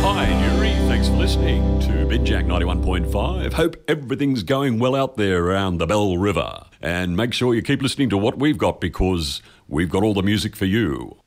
Hi, Yuri. Thanks for listening to Binjack 91.5. Hope everything's going well out there around the Bell River. And make sure you keep listening to what we've got because we've got all the music for you.